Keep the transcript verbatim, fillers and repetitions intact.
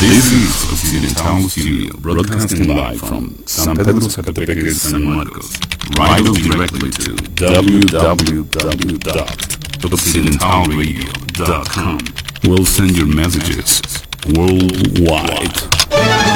This is Occidental Studio, broadcasting live from San Pedro Zacatepec, San Marcos. Write directly to w w w dot occidental radio dot com. We'll send your messages worldwide.